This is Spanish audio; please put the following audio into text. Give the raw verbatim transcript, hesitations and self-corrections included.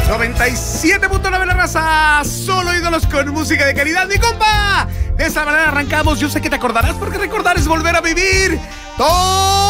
noventa y siete punto nueve la raza, solo ídolos con música de calidad, mi compa. De esa manera arrancamos. Yo sé que te acordarás, porque recordar es volver a vivir. Todo